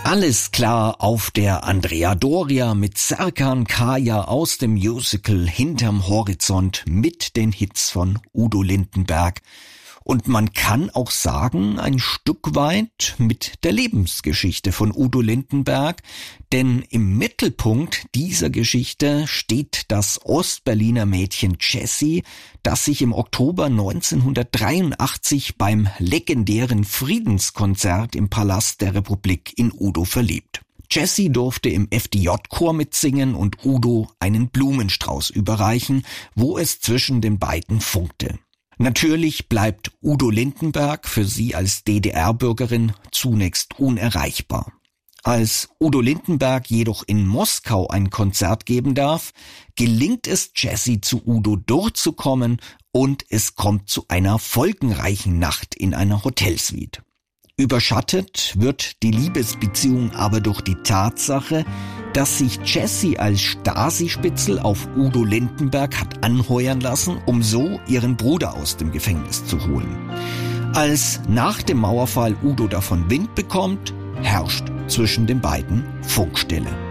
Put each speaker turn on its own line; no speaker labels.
Alles klar auf der Andrea Doria mit Serkan Kaya aus dem Musical Hinterm Horizont mit den Hits von Udo Lindenberg. Und man kann auch sagen, ein Stück weit mit der Lebensgeschichte von Udo Lindenberg, denn im Mittelpunkt dieser Geschichte steht das Ostberliner Mädchen Jessie, das sich im Oktober 1983 beim legendären Friedenskonzert im Palast der Republik in Udo verliebt. Jessie durfte im FDJ-Chor mitsingen und Udo einen Blumenstrauß überreichen, wo es zwischen den beiden funkte. Natürlich bleibt Udo Lindenberg für sie als DDR-Bürgerin zunächst unerreichbar. Als Udo Lindenberg jedoch in Moskau ein Konzert geben darf, gelingt es Jessie, zu Udo durchzukommen und es kommt zu einer folgenreichen Nacht in einer Hotelsuite. Überschattet wird die Liebesbeziehung aber durch die Tatsache, dass sich Jessie als Stasi-Spitzel auf Udo Lindenberg hat anheuern lassen, um so ihren Bruder aus dem Gefängnis zu holen. Als nach dem Mauerfall Udo davon Wind bekommt, herrscht zwischen den beiden Funkstille.